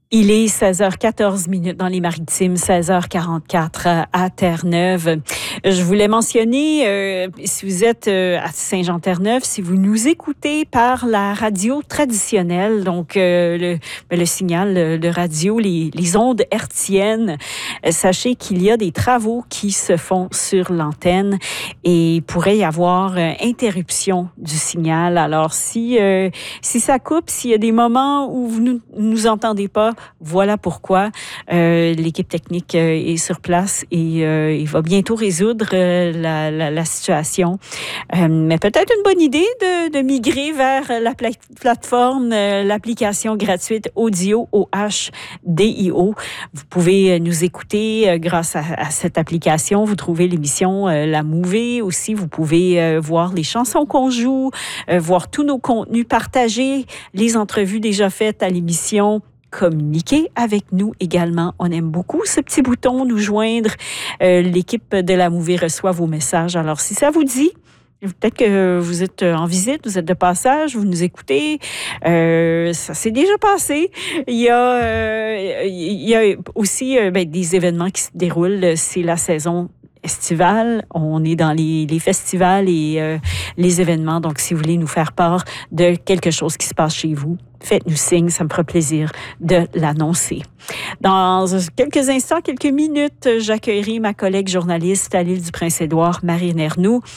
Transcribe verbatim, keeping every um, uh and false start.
Il est seize heures quatorze minutes dans les Maritimes, seize heures quarante-quatre à Terre-Neuve. Je voulais mentionner, euh, si vous êtes euh, à Saint-Jean-Terre-Neuve, si vous nous écoutez par la radio traditionnelle, donc euh, le, le signal de radio, les, les ondes hertziennes, euh, sachez qu'il y a des travaux qui se font sur l'antenne et il pourrait y avoir euh, interruption du signal. Alors, si, euh, si ça coupe, s'il y a des moments où vous ne nous, nous entendez pas, voilà pourquoi. Euh, l'équipe technique euh, est sur place et euh, il va bientôt résoudre euh, la, la, la situation. Euh, mais peut-être une bonne idée de, de migrer vers la pla- plateforme, euh, l'application gratuite Audio, O H D I O. Vous pouvez nous écouter euh, grâce à, à cette application. Vous trouvez l'émission euh, La Mouvée aussi. Vous pouvez euh, voir les chansons qu'on joue, euh, voir tous nos contenus, partager les entrevues déjà faites à l'émission. Communiquer avec nous également. On aime beaucoup ce petit bouton, nous joindre. Euh, l'équipe de La Mouvée reçoit vos messages. Alors, si ça vous dit, peut-être que vous êtes en visite, vous êtes de passage, vous nous écoutez. Euh, ça s'est déjà passé. Il y a, euh, il y a aussi euh, ben, des événements qui se déroulent. C'est la saison estivale. On est dans les, les festivals et euh, les événements. Donc, si vous voulez nous faire part de quelque chose qui se passe chez vous, faites-nous signe, ça me fera plaisir de l'annoncer. Dans quelques instants, quelques minutes, j'accueillerai ma collègue journaliste à l'île du Prince-Édouard, Marine Ernoult,